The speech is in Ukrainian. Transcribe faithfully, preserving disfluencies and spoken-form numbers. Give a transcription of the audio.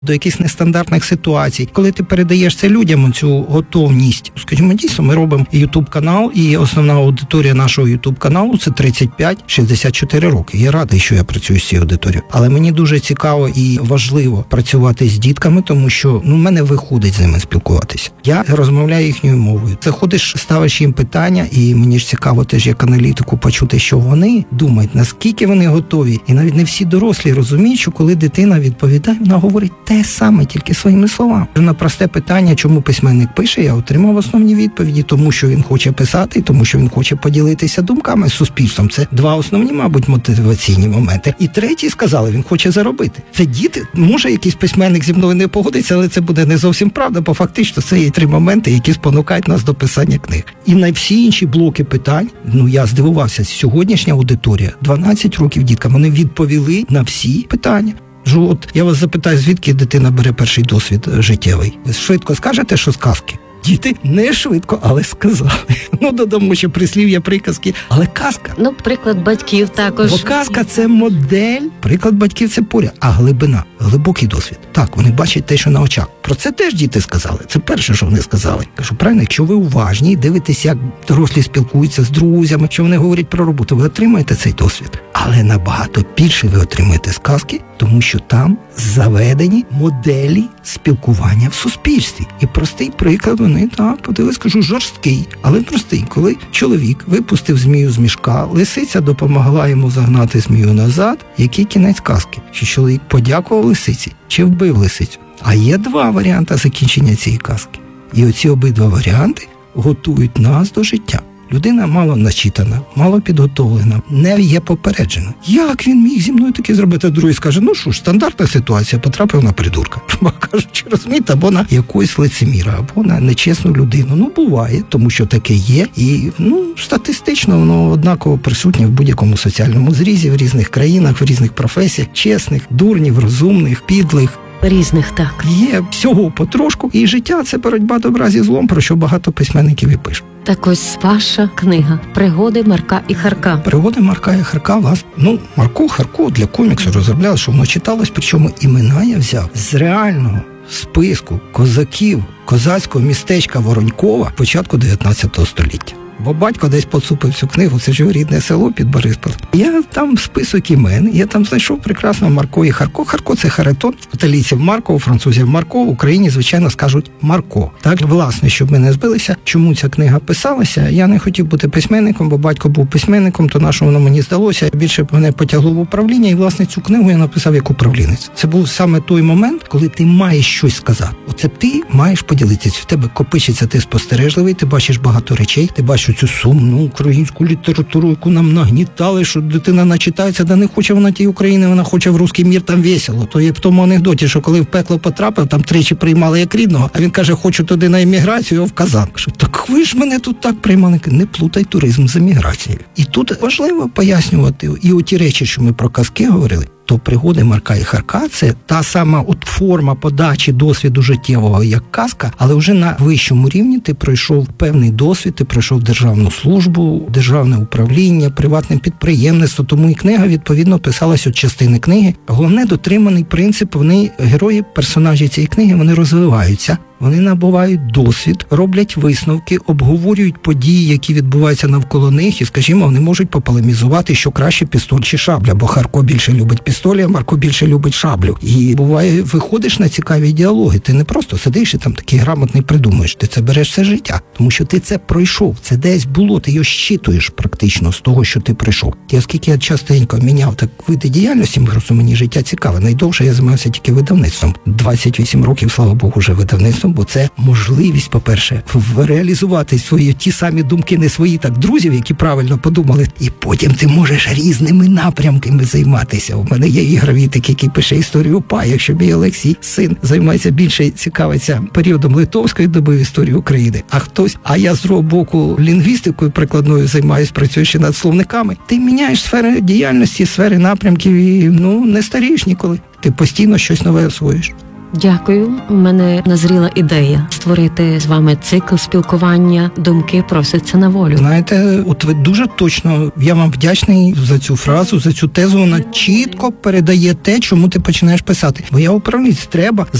до якихось нестандартних ситуацій. Коли ти передаєш це людям, цю готовність, скажімо, дійсно, ми робимо ютуб-канал, і основна аудиторія нашого ютуб-каналу – це тридцять п'ять - шістдесят чотири роки. Я радий, що я працюю з цією аудиторією. Але мені дуже цікаво і важливо працювати з дітками, тому що, ну, в мене виходить з ними спілкуватися. Я розмовляю їхньою мовою. Заходиш, ставиш їм питання, і мені ж цікаво теж як аналітику почути, що вони думають, наскільки вони готові. І навіть не всі дорослі розуміють, що коли дитина відповідає, вона говорить те саме, тільки своїми словами. На просте питання, чому письменник пише, я отримав основні відповіді, тому що він хоче писати, тому що він хоче поділитися думками з суспільством. Це два основні, мабуть, мотиваційні моменти. І третій, сказали, він хоче заробити. Це діти, може якийсь письменник зі мною не погодиться, але це буде не зовсім правда, бо фактично це є три моменти, які спонукають нас до писання книг. І на всі інші блоки питань, ну я здивувався, сьогоднішня аудиторія, дванадцять років діткам, вони відповіли на всі питання. От я вас запитаю, звідки дитина бере перший досвід життєвий? Ви швидко скажете, що з казки? Діти не швидко, але сказали. Ну, додамо ще прислів'я, приказки, але казка. Ну, приклад батьків також. Бо казка – це модель, приклад батьків – це поряд, а глибина, глибокий досвід. Так, вони бачать те, що на очах. Про це теж діти сказали. Це перше, що вони сказали. Кажу, правильно, якщо ви уважні, дивитесь, як дорослі спілкуються з друзями, що вони говорять про роботу, ви отримаєте цей досвід. Але набагато більше ви отримаєте з казки, тому що там заведені моделі спілкування в суспільстві. І простий приклад, вони, так, подивись, кажу, жорсткий, але простий. Коли чоловік випустив змію з мішка, лисиця допомогла йому загнати змію назад, який кінець казки? Чи чоловік подякував лисиці, чи вбив лисицю? А є два варіанти закінчення цієї казки. І оці обидва варіанти готують нас до життя. Людина мало начитана, мало підготовлена, не є попереджена. Як він міг зі мною таке зробити? Другий скаже, ну що ж, стандартна ситуація, потрапив на придурка. Кажуть, розумієте, або на якогось лицеміра, або на нечесну людину. Ну, буває, тому що таке є. І, ну, статистично воно однаково присутнє в будь-якому соціальному зрізі, в різних країнах, в різних професіях, чесних, дурнів, розумних, підлих. Різних, так. Є всього потрошку, і життя – це боротьба добра зі злом, про що багато письменників і пишуть. Так ось ваша книга «Пригоди Марка і Харка». «Пригоди Марка і Харка» вас, ну, Марко, Харко для коміксу розробляли, що воно читалось, причому імена я взяв з реального списку козаків козацького містечка Воронькова початку дев'ятнадцятого століття. Бо батько десь поцупив цю книгу, це ж його рідне село під Борисполем. Я там список імен, я там знайшов прекрасно Марко і Харко. Харко – це Харитон, італійців Марко, у французів Марко, в Україні, звичайно, скажуть Марко. Так, власне, щоб ми не збилися, чому ця книга писалася, я не хотів бути письменником, бо батько був письменником, то на що воно мені здалося, більше мене потягло в управління, і, власне, цю книгу я написав як управлінець. Це був саме той момент, коли ти маєш щось сказати. Оце ти маєш поділитися, в тебе копичиться, ти спостережливий, ти бачиш багато речей, ти бачиш цю сумну українську літературу, яку нам нагнітали, що дитина начитається, да не хоче вона тієї України, вона хоче в русський мір, там весело. То є в тому анекдоті, що коли в пекло потрапив, там тричі приймали як рідного, а він каже, хочу туди на еміграцію, його в Казан. Що, так ви ж мене тут так приймали. Не плутай туризм з еміграцією. І тут важливо пояснювати, і оті речі, що ми про казки говорили, то «Пригоди Марка і Харка» – це та сама от форма подачі досвіду життєвого, як казка, але вже на вищому рівні ти пройшов певний досвід, ти пройшов державну службу, державне управління, приватне підприємництво, тому і книга, відповідно, писалась від частини книги. Головне, дотриманий принцип, вони, герої, персонажі цієї книги, вони розвиваються. Вони набувають досвід, роблять висновки, обговорюють події, які відбуваються навколо них, і, скажімо, вони можуть пополемізувати, що краще пістоль чи шабля, бо Харко більше любить пістолі, а Марко більше любить шаблю. І буває, виходиш на цікаві діалоги, ти не просто сидиш і там такий грамотний придумуєш, ти це береш все життя, тому що ти це пройшов, це десь було, ти його щитуєш практично з того, що ти пройшов. І оскільки я частенько міняв так види діяльності, просто мені життя цікаве. Найдовше я займався тільки видавництвом. двадцять вісім років, слава Богу, вже видавництвом. Бо це можливість, по-перше, реалізувати свої ті самі думки, не свої, так, друзів, які правильно подумали. І потім ти можеш різними напрямками займатися. У мене є ігровітик, який пише історію УПА. Якщо мій Олексій, син, займається більше, цікавиться періодом литовської доби в історії України. А хтось, а я з другого боку лінгвістикою прикладною займаюся, працюю ще над словниками. Ти міняєш сфери діяльності, сфери напрямків і, ну, не старієш ніколи. Ти постійно щось нове освоїш. Дякую. У мене назріла ідея створити з вами цикл спілкування «Думки просяться на волю». Знаєте, от ви дуже точно, я вам вдячний за цю фразу, за цю тезу. Вона чітко передає те, чому ти починаєш писати. Бо я управлінець, треба